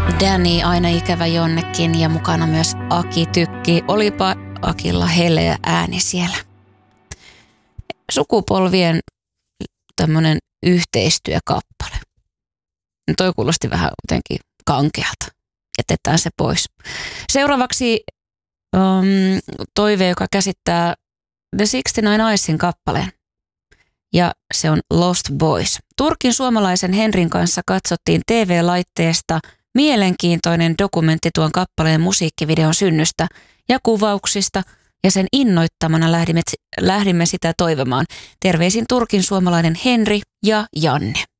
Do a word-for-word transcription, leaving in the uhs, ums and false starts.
Danny, aina ikävä jonnekin, ja mukana myös Aki Tykki. Olipa Akilla heleä ääni siellä. Sukupolvien tämmönen yhteistyökappale. Toi kuulosti vähän jotenkin kankealta. Jätetään se pois. Seuraavaksi um, toive, joka käsittää The sixty-nine Eyesin kappaleen. Ja se on Lost Boys. Turkin suomalaisen Henrin kanssa katsottiin T V-laitteesta mielenkiintoinen dokumentti tuon kappaleen musiikkivideon synnystä ja kuvauksista, ja sen innoittamana lähdimme, lähdimme sitä toivomaan. Terveisin Turkin suomalainen Henri ja Janne.